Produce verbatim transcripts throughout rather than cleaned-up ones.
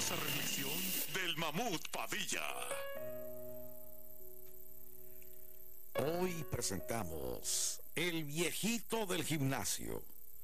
fabulosa remisión del Mamut Padilla. Hoy presentamos El viejito del gimnasio.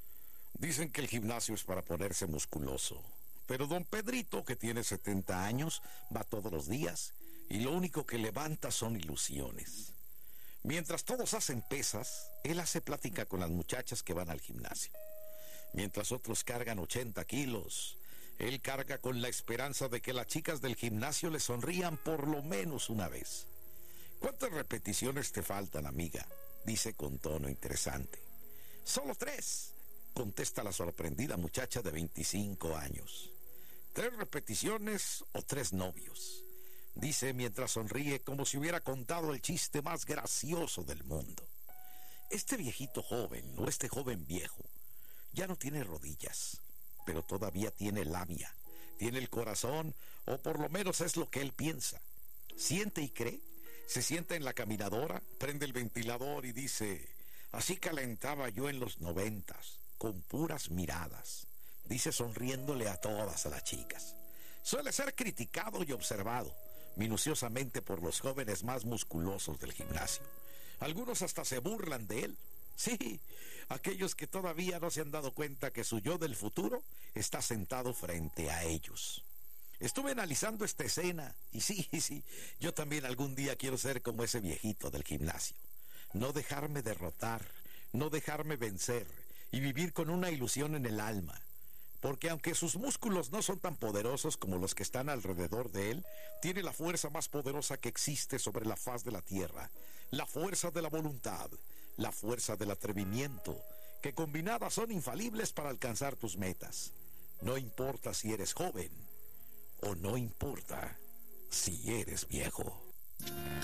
Dicen que el gimnasio es para ponerse musculoso, pero don Pedrito, que tiene setenta años, va todos los días y lo único que levanta son ilusiones. Mientras todos hacen pesas, él hace plática con las muchachas que van al gimnasio. Mientras otros cargan ochenta kilos, él carga con la esperanza de que las chicas del gimnasio le sonrían por lo menos una vez. ¿Cuántas repeticiones te faltan, amiga?, dice con tono interesante. Solo tres, contesta la sorprendida muchacha de veinticinco años. Tres repeticiones o tres novios, dice mientras sonríe como si hubiera contado el chiste más gracioso del mundo. Este viejito joven, o este joven viejo, ya no tiene rodillas, pero todavía tiene labia, tiene el corazón, o por lo menos es lo que él piensa. Siente y cree, se sienta en la caminadora, prende el ventilador y dice: así calentaba yo en los noventas, con puras miradas, dice sonriéndole a todas a las chicas. Suele ser criticado y observado minuciosamente por los jóvenes más musculosos del gimnasio. Algunos hasta se burlan de él. Sí, aquellos que todavía no se han dado cuenta que su yo del futuro está sentado frente a ellos. Estuve analizando esta escena y sí, sí, yo también algún día quiero ser como ese viejito del gimnasio. No dejarme derrotar, no dejarme vencer y vivir con una ilusión en el alma. Porque aunque sus músculos no son tan poderosos como los que están alrededor de él, tiene la fuerza más poderosa que existe sobre la faz de la tierra, la fuerza de la voluntad, la fuerza del atrevimiento, que combinadas son infalibles para alcanzar tus metas. No importa si eres joven o no importa si eres viejo.